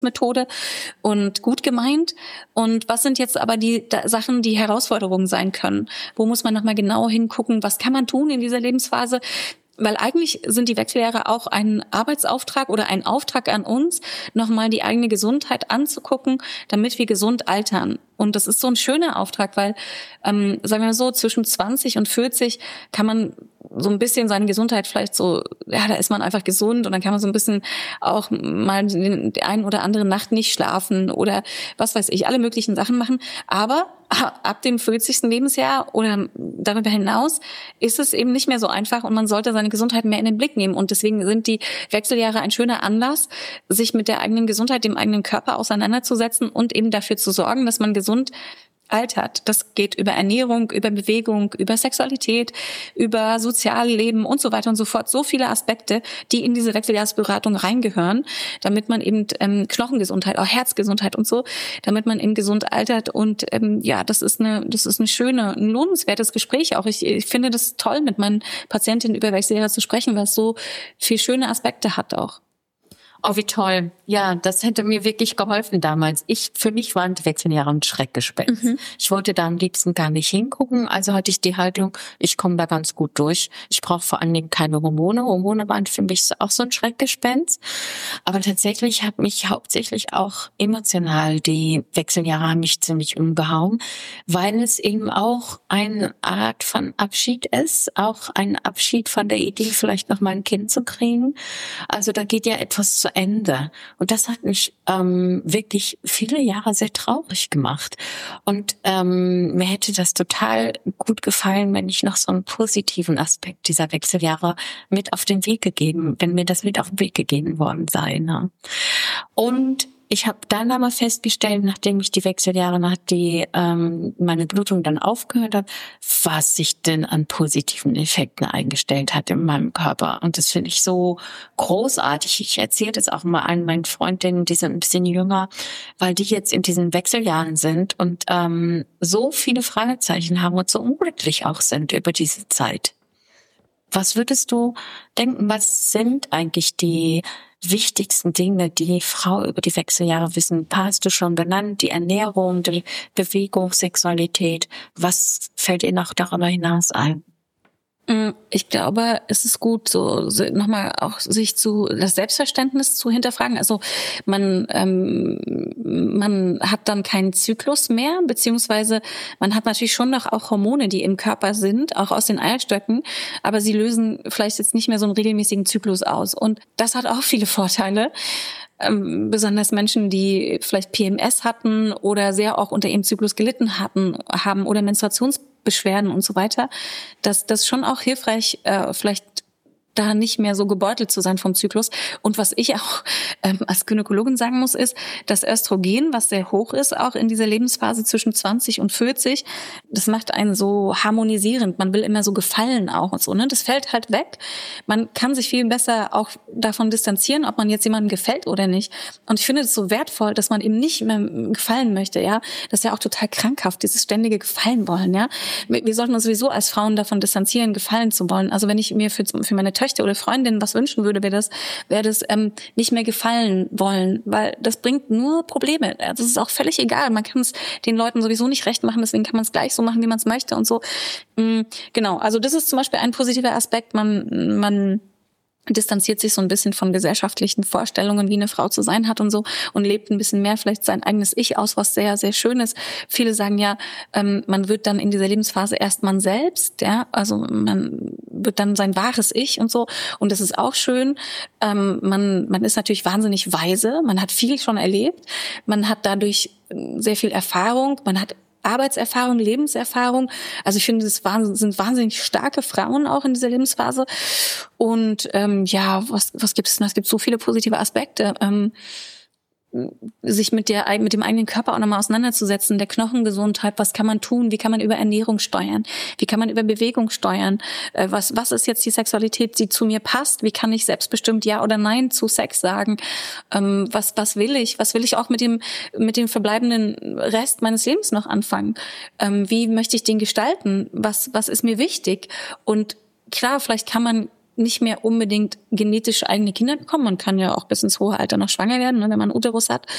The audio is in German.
Methode und gut gemeint. Und was sind jetzt aber die Sachen, die Herausforderungen sein können? Wo muss man nochmal genau hingucken? Was kann man tun in dieser Lebensphase? Weil eigentlich sind die Wechseljahre auch ein Arbeitsauftrag oder ein Auftrag an uns, nochmal die eigene Gesundheit anzugucken, damit wir gesund altern. Und das ist so ein schöner Auftrag, weil, sagen wir mal so, zwischen 20 und 40 kann man so ein bisschen seine Gesundheit vielleicht so, ja, da ist man einfach gesund und dann kann man so ein bisschen auch mal die ein oder andere Nacht nicht schlafen oder was weiß ich, alle möglichen Sachen machen. Aber ab dem 40. Lebensjahr oder darüber hinaus ist es eben nicht mehr so einfach und man sollte seine Gesundheit mehr in den Blick nehmen. Und deswegen sind die Wechseljahre ein schöner Anlass, sich mit der eigenen Gesundheit, dem eigenen Körper auseinanderzusetzen und eben dafür zu sorgen, dass man gesund altert. Das geht über Ernährung, über Bewegung, über Sexualität, über Sozialleben und so weiter und so fort. So viele Aspekte, die in diese Wechseljahresberatung reingehören, damit man eben Knochengesundheit, auch Herzgesundheit und so, damit man eben gesund altert. Und ja, das ist ein lohnenswertes Gespräch auch. Ich finde das toll, mit meinen Patientinnen über Wechseljahre zu sprechen, weil es so viel schöne Aspekte hat auch. Oh, wie toll. Ja, das hätte mir wirklich geholfen damals. Für mich waren die Wechseljahre ein Schreckgespenst. Ich wollte da am liebsten gar nicht hingucken. Also hatte ich die Haltung, ich komme da ganz gut durch. Ich brauche vor allen Dingen keine Hormone. Hormone waren für mich auch so ein Schreckgespenst. Aber tatsächlich hat mich hauptsächlich auch emotional die Wechseljahre haben mich ziemlich umgehauen, weil es eben auch eine Art von Abschied ist. Auch ein Abschied von der Idee, vielleicht noch mal ein Kind zu kriegen. Also da geht ja etwas zu Ende. Und das hat mich wirklich viele Jahre sehr traurig gemacht. Und mir hätte das total gut gefallen, wenn ich noch so einen positiven Aspekt dieser Wechseljahre mit auf den Weg gegeben, wenn mir das mit auf den Weg gegeben worden sei. Ne? Und ich habe dann aber festgestellt, nachdem ich die Wechseljahre, meine Blutung dann aufgehört hat, was sich denn an positiven Effekten eingestellt hat in meinem Körper. Und das finde ich so großartig. Ich erzähle das auch mal allen meinen Freundinnen, die sind ein bisschen jünger, weil die jetzt in diesen Wechseljahren sind und so viele Fragezeichen haben und so unglücklich auch sind über diese Zeit. Was würdest du denken, was sind eigentlich die wichtigsten Dinge, die Frau über die Wechseljahre wissen? Ein paar hast du schon genannt, die Ernährung, die Bewegung, Sexualität. Was fällt dir noch darüber hinaus ein? Ich glaube, es ist gut, so nochmal auch sich das Selbstverständnis zu hinterfragen. Also man hat dann keinen Zyklus mehr, beziehungsweise man hat natürlich schon noch auch Hormone, die im Körper sind, auch aus den Eierstöcken, aber sie lösen vielleicht jetzt nicht mehr so einen regelmäßigen Zyklus aus. Und das hat auch viele Vorteile. Besonders Menschen, die vielleicht PMS hatten oder sehr auch unter ihrem Zyklus gelitten haben oder Menstruationsbeschwerden und so weiter, dass das schon auch hilfreich, vielleicht da nicht mehr so gebeutelt zu sein vom Zyklus. Und was ich auch als Gynäkologin sagen muss, ist, dass Östrogen, was sehr hoch ist, auch in dieser Lebensphase zwischen 20 und 40, das macht einen so harmonisierend. Man will immer so gefallen auch und so, ne? Das fällt halt weg. Man kann sich viel besser auch davon distanzieren, ob man jetzt jemandem gefällt oder nicht. Und ich finde es so wertvoll, dass man eben nicht mehr gefallen möchte, ja? Das ist ja auch total krankhaft, dieses ständige Gefallen wollen, ja? Wir sollten uns sowieso als Frauen davon distanzieren, gefallen zu wollen. Also wenn ich mir für meine Töchter oder Freundinnen was wünschen würde, wäre das nicht mehr gefallen wollen, weil das bringt nur Probleme. Das ist auch völlig egal. Man kann es den Leuten sowieso nicht recht machen, deswegen kann man es gleich so machen, wie man es möchte und so. Genau, also das ist zum Beispiel ein positiver Aspekt. Man distanziert sich so ein bisschen von gesellschaftlichen Vorstellungen, wie eine Frau zu sein hat und so und lebt ein bisschen mehr vielleicht sein eigenes Ich aus, was sehr, sehr schön ist. Viele sagen ja, man wird dann in dieser Lebensphase erst man selbst, ja, also man wird dann sein wahres Ich und so und das ist auch schön. Man ist natürlich wahnsinnig weise, man hat viel schon erlebt, man hat dadurch sehr viel Erfahrung, man hat Arbeitserfahrung, Lebenserfahrung. Also ich finde, sind wahnsinnig starke Frauen auch in dieser Lebensphase. Und ja, was gibt es denn? Es gibt so viele positive Aspekte. Sich mit dem eigenen Körper auch nochmal auseinanderzusetzen, der Knochengesundheit, was kann man tun, wie kann man über Ernährung steuern, wie kann man über Bewegung steuern, was ist jetzt die Sexualität, die zu mir passt, wie kann ich selbstbestimmt Ja oder Nein zu Sex sagen, was will ich auch mit dem verbleibenden Rest meines Lebens noch anfangen, wie möchte ich den gestalten, was ist mir wichtig und klar, vielleicht kann man nicht mehr unbedingt genetisch eigene Kinder bekommen. Man kann ja auch bis ins hohe Alter noch schwanger werden, ne, wenn man einen Uterus hat.